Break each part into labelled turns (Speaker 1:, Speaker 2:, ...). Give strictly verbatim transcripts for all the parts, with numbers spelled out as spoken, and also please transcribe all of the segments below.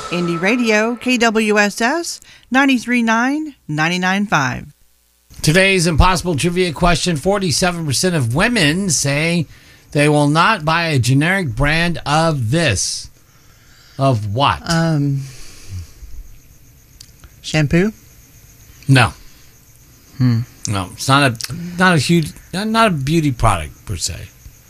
Speaker 1: Indie Radio, K W S S, ninety-three point nine, ninety-nine point five.
Speaker 2: Today's impossible trivia question, forty-seven percent of women say they will not buy a generic brand of this. Of what?
Speaker 1: Um, shampoo?
Speaker 2: No.
Speaker 1: Hmm.
Speaker 2: No, it's not a not a huge not, not a beauty product per se.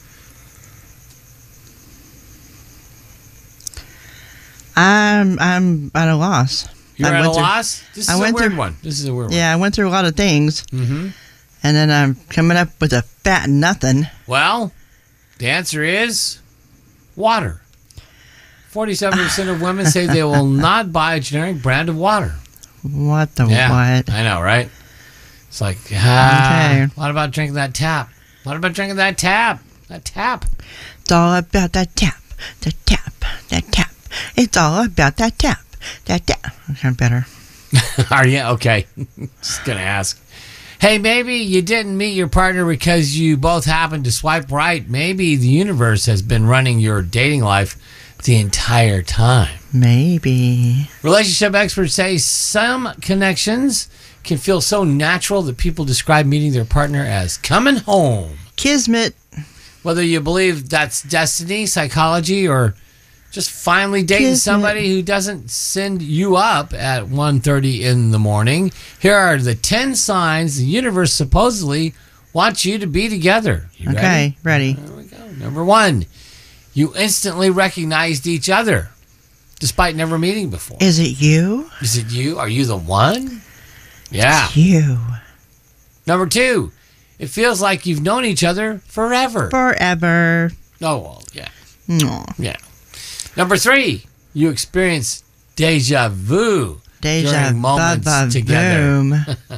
Speaker 1: I'm I'm at a loss.
Speaker 2: You're
Speaker 1: I
Speaker 2: at a
Speaker 1: went through-
Speaker 2: loss? This is
Speaker 1: I
Speaker 2: a
Speaker 1: went
Speaker 2: weird
Speaker 1: through-
Speaker 2: one. This is a weird
Speaker 1: Yeah, I went through a lot of things,
Speaker 2: one. Mm-hmm.
Speaker 1: and then I'm coming up with a fat nothing.
Speaker 2: Well, the answer is water. forty-seven percent of women say they will not buy a generic brand of water.
Speaker 1: What the
Speaker 2: Yeah,
Speaker 1: what?
Speaker 2: I know, right? It's like, ah,
Speaker 1: Okay.
Speaker 2: what about drinking that tap? What about drinking that tap? That tap.
Speaker 1: It's all about that tap, the tap, that tap. It's all about that tap, that tap. Okay, better.
Speaker 2: Are you? Okay. Just going to ask. Hey, maybe you didn't meet your partner because you both happened to swipe right. Maybe the universe has been running your dating life the entire time.
Speaker 1: Maybe.
Speaker 2: Relationship experts say some connections can feel so natural that people describe meeting their partner as coming home.
Speaker 1: Kismet.
Speaker 2: Whether you believe that's destiny, psychology, or just finally dating
Speaker 1: Kismet.
Speaker 2: somebody who doesn't send you up at one thirty in the morning, here are the ten signs the universe supposedly wants you to be together. You
Speaker 1: Okay, ready.
Speaker 2: There we go. Number one, you instantly recognized each other despite never meeting before.
Speaker 1: Is it you?
Speaker 2: Is it you? Are you the one? Yeah.
Speaker 1: It's you.
Speaker 2: Number two, it feels like you've known each other forever.
Speaker 1: Forever.
Speaker 2: Oh, well, yeah.
Speaker 1: Aw.
Speaker 2: Yeah. Number three, you experience deja vu
Speaker 1: Deja
Speaker 2: during moments
Speaker 1: baba
Speaker 2: together.
Speaker 1: boom.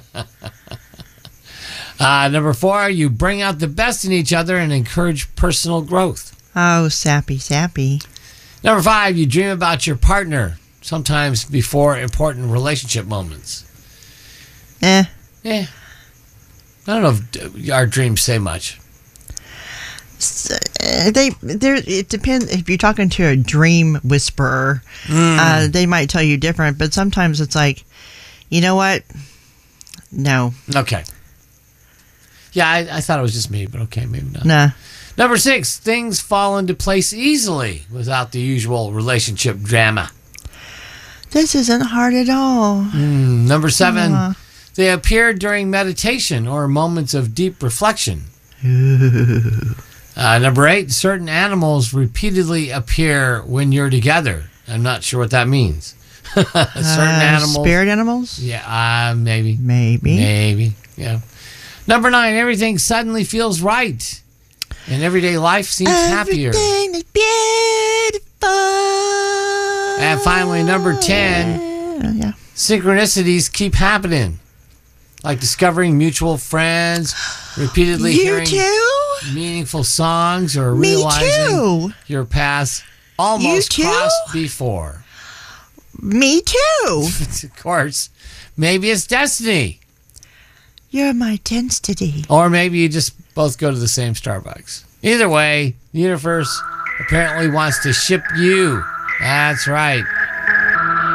Speaker 2: Uh, number four, you bring out the best in each other and encourage personal growth.
Speaker 1: Oh, sappy, sappy.
Speaker 2: Number five, you dream about your partner, sometimes before important relationship moments.
Speaker 1: Eh.
Speaker 2: Yeah. I don't know if our dreams say much.
Speaker 1: S- uh, They there. It depends if you're talking to a dream whisperer.
Speaker 2: Mm.
Speaker 1: Uh, they might tell you different, but sometimes it's like, you know what? No,
Speaker 2: Okay. Yeah, I, I thought it was just me, but okay, maybe not.
Speaker 1: nah.
Speaker 2: Number six, things fall into place easily without the usual relationship drama.
Speaker 1: This isn't hard at all.
Speaker 2: Mm, number seven,
Speaker 1: Aw.
Speaker 2: they appear during meditation or moments of deep reflection.
Speaker 1: Ooh.
Speaker 2: Uh, number eight, certain animals repeatedly appear when you're together. I'm not sure what that means. certain
Speaker 1: Uh,
Speaker 2: animals.
Speaker 1: Spirit animals?
Speaker 2: Yeah, uh, maybe.
Speaker 1: Maybe.
Speaker 2: Maybe, yeah. Number nine, everything suddenly feels right. And everyday life seems happier.
Speaker 1: Everything is beautiful.
Speaker 2: And finally, number ten,
Speaker 1: Uh, yeah.
Speaker 2: synchronicities keep happening. Like discovering mutual friends, repeatedly
Speaker 1: You
Speaker 2: hearing
Speaker 1: too?
Speaker 2: meaningful songs, or
Speaker 1: Me
Speaker 2: realizing
Speaker 1: too.
Speaker 2: your paths almost
Speaker 1: You too?
Speaker 2: crossed before.
Speaker 1: Me too.
Speaker 2: Of course, maybe it's destiny.
Speaker 1: You're my destiny.
Speaker 2: Or maybe you just both go to the same Starbucks. Either way, the universe apparently wants to ship you. That's right.